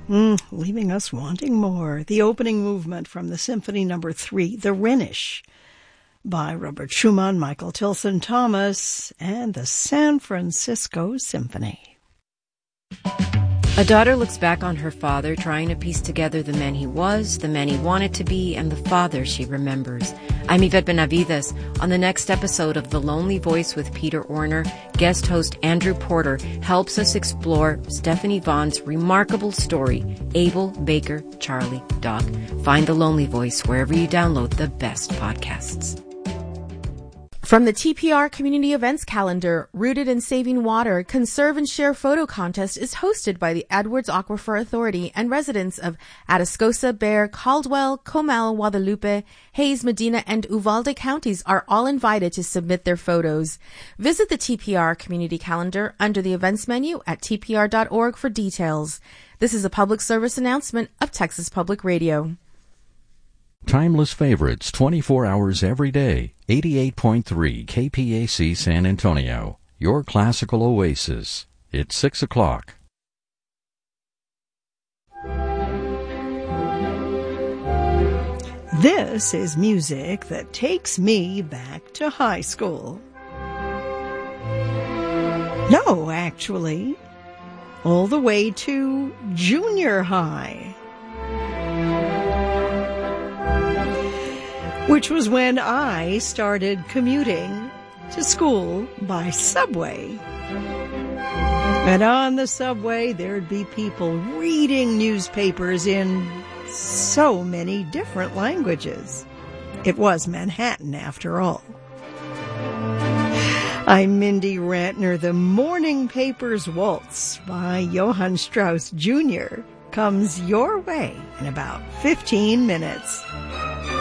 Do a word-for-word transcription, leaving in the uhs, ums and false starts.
Mm, leaving us wanting more. The opening movement from the Symphony Number Three, The Rhenish, by Robert Schumann, Michael Tilson Thomas, and the San Francisco Symphony. A daughter looks back on her father, trying to piece together the man he was, the man he wanted to be, and the father she remembers. I'm Yvette Benavides. On the next episode of The Lonely Voice with Peter Orner, guest host Andrew Porter helps us explore Stephanie Vaughn's remarkable story, Abel, Baker, Charlie, Doc. Find The Lonely Voice wherever you download the best podcasts. From the T P R Community Events Calendar, Rooted in Saving Water, Conserve and Share Photo Contest is hosted by the Edwards Aquifer Authority, and residents of Atascosa, Bexar, Caldwell, Comal, Guadalupe, Hayes, Medina, and Uvalde counties are all invited to submit their photos. Visit the T P R Community Calendar under the events menu at t p r dot org for details. This is a public service announcement of Texas Public Radio. Timeless favorites twenty-four hours every day. eighty-eight point three K P A C San Antonio. Your classical oasis. It's six o'clock. This is music that takes me back to high school. No, actually, all the way to junior high, which was when I started commuting to school by subway. And on the subway, there'd be people reading newspapers in so many different languages. It was Manhattan, after all. I'm Mindy Rantner. The Morning Papers Waltz by Johann Strauss Junior comes your way in about fifteen minutes.